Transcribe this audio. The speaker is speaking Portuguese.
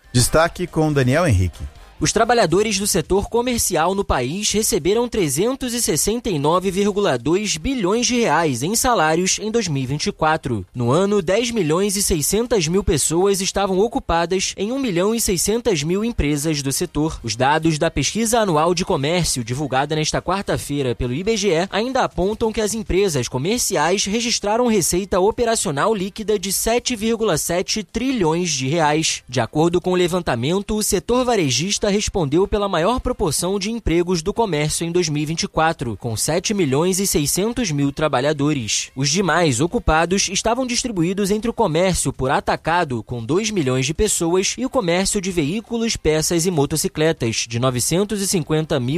Destaque com Daniel Henrique. Os trabalhadores do setor comercial no país receberam 369,2 bilhões de reais em salários em 2024. No ano, 10 milhões e 600 mil pessoas estavam ocupadas em 1 milhão e 600 mil empresas do setor. Os dados da pesquisa anual de comércio, divulgada nesta quarta-feira pelo IBGE, ainda apontam que as empresas comerciais registraram receita operacional líquida de 7,7 trilhões de reais. De acordo com o levantamento, o setor varejista respondeu pela maior proporção de empregos do comércio em 2024, com 7 milhões e 600 mil trabalhadores. Os demais ocupados estavam distribuídos entre o comércio por atacado, com 2 milhões de pessoas, e o comércio de veículos, peças e motocicletas, de 950 mil